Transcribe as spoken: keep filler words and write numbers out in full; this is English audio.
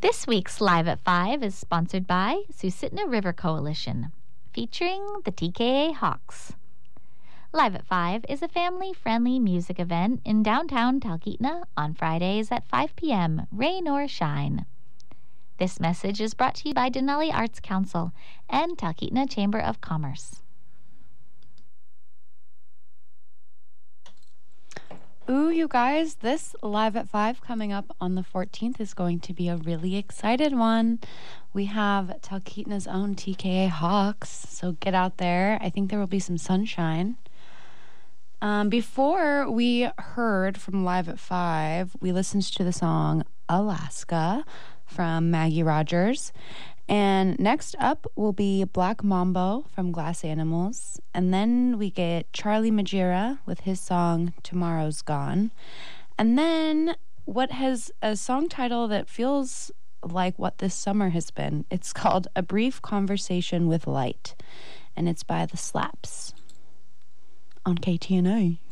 This week's Live at five is sponsored by Susitna River Coalition, featuring the T K A Hawks. Live at five is a family-friendly music event in downtown Talkeetna on Fridays at five p.m., rain or shine. This message is brought to you by Denali Arts Council and Talkeetna Chamber of Commerce. Ooh, you guys, this Live at five coming up on the fourteenth is going to be a really excited one. We have Talkeetna's own T K A Hawks, so get out there. I think there will be some sunshine. Um, before we heard from Live at five, we listened to the song Alaska from Maggie Rogers. And next up will be Black Mambo from Glass Animals. And then we get Charlie Majira with his song Tomorrow's Gone. And then what has a song title that feels like what this summer has been. It's called A Brief Conversation with Light. And it's by The Slaps on K T N A.